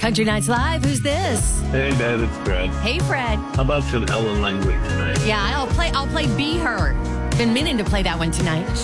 Country Nights Live. Who's this? Hey, Dad, it's Fred. Hey, Fred. How about some Ellen Langley tonight? Yeah, I'll play Be Her. Been meaning to play that one tonight.